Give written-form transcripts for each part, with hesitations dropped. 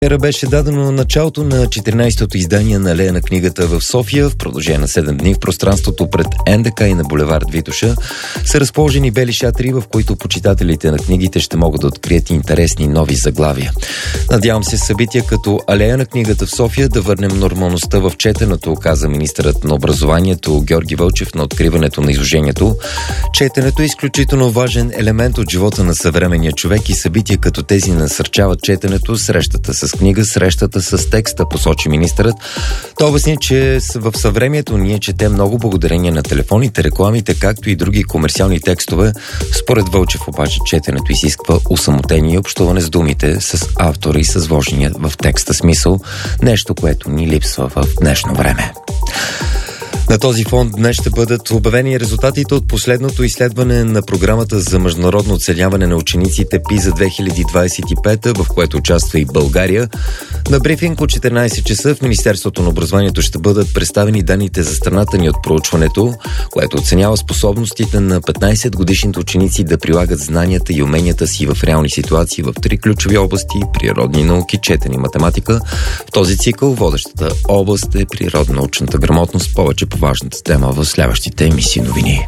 Вчера беше дадено началото на 14-то издание на Алея на книгата в София. В продължение на 7 дни в пространството пред НДК и на булевард Витоша са разположени бели шатри, в които почитателите на книгите ще могат да открият интересни нови заглавия. Надявам се събития като Алея на книгата в София да върнем нормалността в четенето, каза министърът на образованието Георги Вълчев на откриването на изложението. Четенето е изключително важен елемент от живота на съвременния човек и събития като тези насърчават четенето, срещата с книга, срещата с текста, посочи министърът. Той обясни, че в съвремието ние четем много благодарение на телефоните, рекламите, както и други комерциални текстове. Според Вълчев обаче четенето изисква усамотение и общуване с думите, с автора и с вложения в текста смисъл, нещо, което ни липсва в днешно време. На този фон днес ще бъдат обявени резултатите от последното изследване на програмата за международно оценяване на учениците ПИЗа 2025, в което участва и България. На брифинг от 14 часа в Министерството на образованието ще бъдат представени данните за страната ни от проучването, което оценява способностите на 15-годишните ученици да прилагат знанията и уменията си в реални ситуации в 3 ключови области – природни науки, четене и математика. В този цикъл водещата област е природно-научната грамотност, повече по важната тема в следващите емисии новини.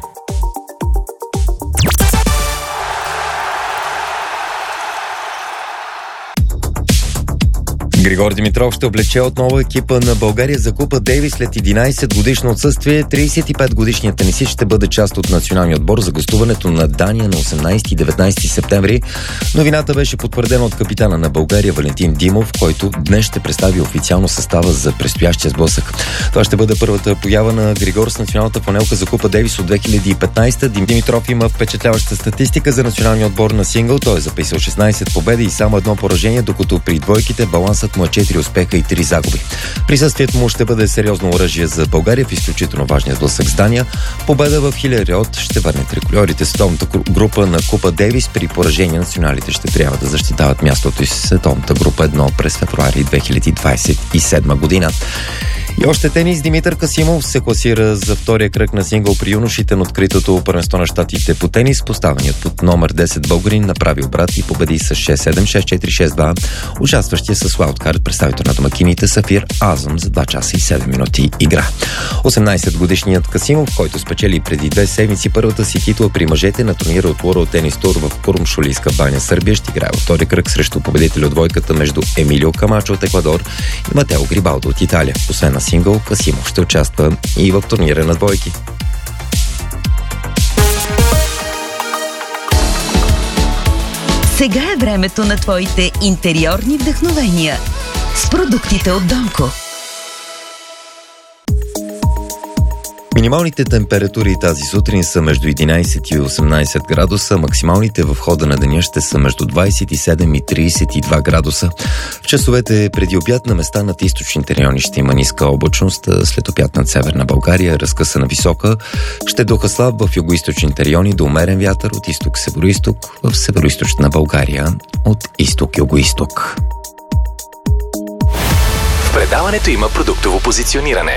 Григор Димитров ще облече отново екипа на България за Купа Дейвис след 11 годишно отсъствие. 35-годишният тенисист ще бъде част от националния отбор за гостуването на Дания на 18 и 19 септември. Новината беше потвърдена от капитана на България Валентин Димов, който днес ще представи официално състава за предстоящия сблъсък. Това ще бъде първата поява на Григор с националната панелка за Купа Дейвис от 2015. Димитров има впечатляваща статистика за националния отбор на сингъл. Той е записал 16 победи и само едно поражение, докато при двойките балансът му е 4 успеха и 3 загуби. Присъствието му ще бъде сериозно оръжие за България в изключително важния сблъсък с Дания. Победа в Хилери Род ще върне трикольорите в световната група на Купа Дейвис. При поражение националите ще трябва да защитават мястото и световната група 1 през февруари 2027 година. И още тенис. Димитър Касимов се класира за втория кръг на сингъл при юношите на откритото първенство на щатите по тенис. Поставеният под номер 10 българин направи обрат и победи с 6-7, 6-4, 6-2. Участващия с лаудкарт представител на домакините Сафир Азъм за 2 часа и 7 минути игра. 18-годишният Касимов, който спечели преди 2 седмици първата си титла при мъжете на турнира от World Tennis Tour в Курумшулийска баня, Сърбия, ще играе във втория кръг срещу победителя от двойката между Емилио Камачо от Еквадор и Матео Грибалдо от Италия. Освен на сингъл, Касимов ще участва и в турнира на двойки. Сега е времето на твоите интериорни вдъхновения с продуктите от Донко. Минималните температури тази сутрин са между 11 и 18 градуса, максималните в хода на деня ще са между 27 и 32 градуса. В часовете преди обяд на места над източните райони ще има ниска облачност, след обяд над северна България разкъсана висока, ще духа слаб в югоизточните райони до умерен вятър от изток-североизток, в североизточна България от изток-югоизток. В предаването има продуктово позициониране.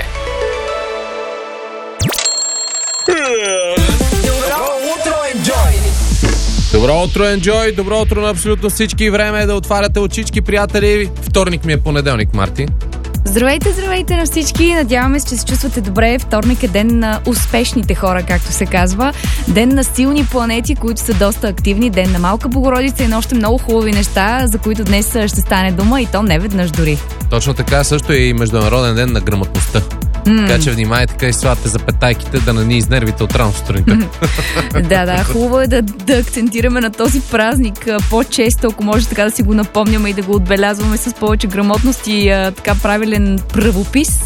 Добро утро, Enjoy! Добро утро на абсолютно всички. Време е да отваряте очички, приятели. Вторник ми е понеделник, Марти. Здравейте на всички! Надяваме се, че се чувствате добре. Вторник е ден на успешните хора, както се казва. Ден на силни планети, които са доста активни. Ден на Малка Богородица и на още много хубави неща, за които днес ще стане дума и то не веднъж дори. Точно така, също е и Международен ден на грамотността. Така че внимайте къде слагате запетайките, да не ни изнервите от рано сутринта. Да, хубаво е да акцентираме на този празник по-често, ако може така да си го напомняме и да го отбелязваме с повече грамотност и така правилен правопис.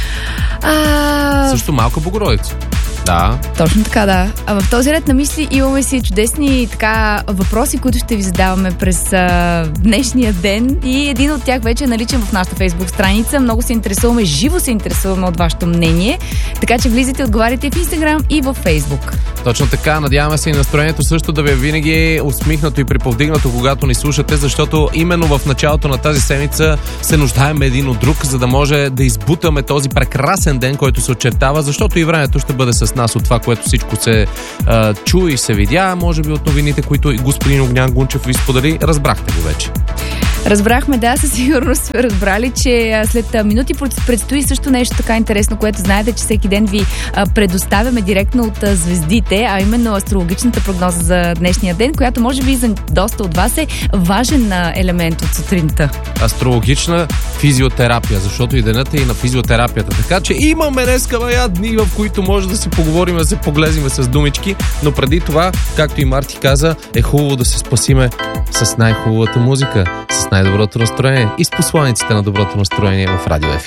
Също Малка Богородица. Да. Точно така, да. А в този ред на мисли имаме си чудесни така въпроси, които ще ви задаваме през днешния ден и един от тях вече е наличен в нашата Фейсбук страница. Много се интересуваме, живо се интересуваме от вашето мнение, така че влизайте, отговаряйте в Инстаграм и в Фейсбук. Точно така, надяваме се и настроението също да ви е винаги усмихнато и приповдигнато, когато ни слушате, защото именно в началото на тази седмица се нуждаем един от друг, за да може да избутаме този прекрасен ден, който се очертава, защото и времето ще бъде с нас от това, което всичко се чу и се видя, може би от новините, които и господин Огнян Гунчев ви сподели, разбрахте го вече. Разбрахме, да, със сигурност сме разбрали, че след минути предстои също нещо така интересно, което знаете, че всеки ден ви предоставяме директно от звездите, а именно астрологичната прогноза за днешния ден, която може би за доста от вас е важен елемент от сутринта. Астрологична физиотерапия, защото и денът е и на физиотерапията. Така че имаме днеска дни, в които може да си поговорим, да се поглезиме с думички, но преди това, както и Марти каза, е хубаво да се спасиме с най-хубавата музика, с най-доброто настроение и с посланиците на доброто настроение в Радио Ефир.